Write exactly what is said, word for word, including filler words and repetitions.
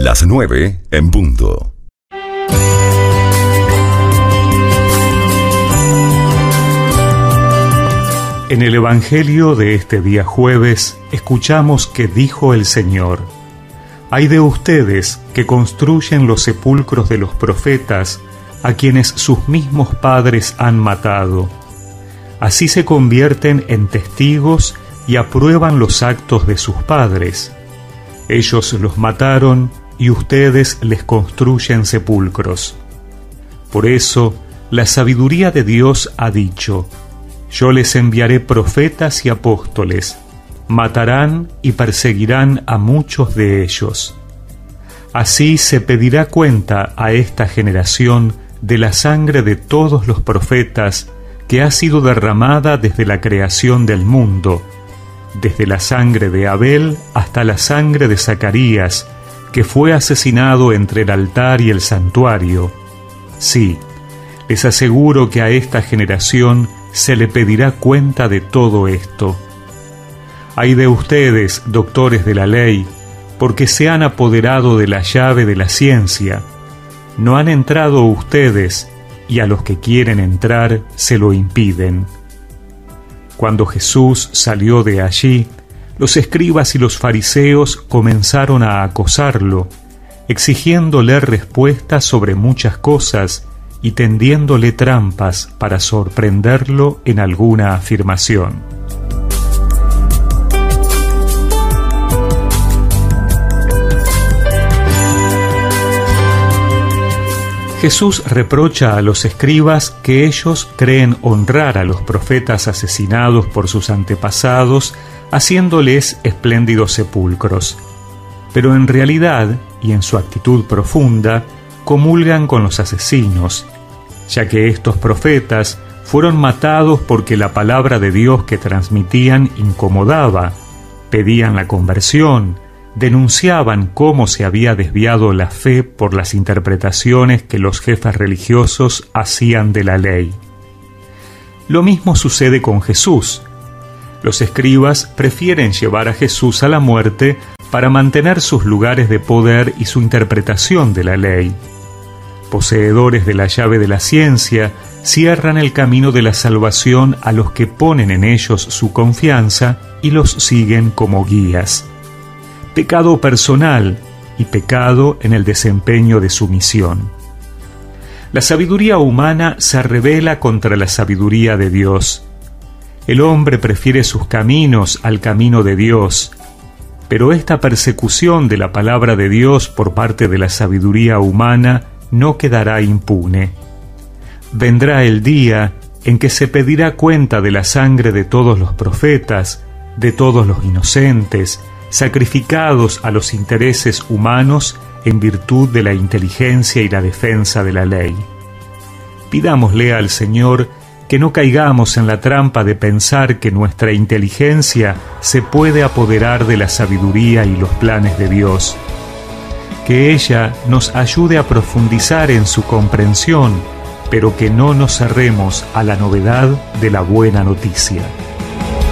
Las nueve en punto. En el Evangelio de este día jueves escuchamos que dijo el Señor: «Hay de ustedes que construyen los sepulcros de los profetas, a quienes sus mismos padres han matado. Así se convierten en testigos y aprueban los actos de sus padres. Ellos los mataron y ustedes les construyen sepulcros. Por eso, la sabiduría de Dios ha dicho: yo les enviaré profetas y apóstoles, matarán y perseguirán a muchos de ellos. Así se pedirá cuenta a esta generación de la sangre de todos los profetas que ha sido derramada desde la creación del mundo, desde la sangre de Abel hasta la sangre de Zacarías, que fue asesinado entre el altar y el santuario. Sí, les aseguro que a esta generación se le pedirá cuenta de todo esto. Hay de ustedes, doctores de la ley, porque se han apoderado de la llave de la ciencia. No han entrado ustedes, y a los que quieren entrar se lo impiden». Cuando Jesús salió de allí, los escribas y los fariseos comenzaron a acosarlo, exigiéndole respuestas sobre muchas cosas y tendiéndole trampas para sorprenderlo en alguna afirmación. Jesús reprocha a los escribas que ellos creen honrar a los profetas asesinados por sus antepasados, haciéndoles espléndidos sepulcros. Pero en realidad, y en su actitud profunda, comulgan con los asesinos, ya que estos profetas fueron matados porque la palabra de Dios que transmitían incomodaba, pedían la conversión, denunciaban cómo se había desviado la fe por las interpretaciones que los jefes religiosos hacían de la ley. Lo mismo sucede con Jesús. Los escribas prefieren llevar a Jesús a la muerte para mantener sus lugares de poder y su interpretación de la ley. Poseedores de la llave de la ciencia, cierran el camino de la salvación a los que ponen en ellos su confianza y los siguen como guías. Pecado personal y pecado en el desempeño de su misión. La sabiduría humana se rebela contra la sabiduría de Dios. El hombre prefiere sus caminos al camino de Dios, pero esta persecución de la palabra de Dios por parte de la sabiduría humana no quedará impune. Vendrá el día en que se pedirá cuenta de la sangre de todos los profetas, de todos los inocentes, sacrificados a los intereses humanos en virtud de la inteligencia y la defensa de la ley. Pidámosle al Señor que no caigamos en la trampa de pensar que nuestra inteligencia se puede apoderar de la sabiduría y los planes de Dios. Que ella nos ayude a profundizar en su comprensión, pero que no nos cerremos a la novedad de la buena noticia.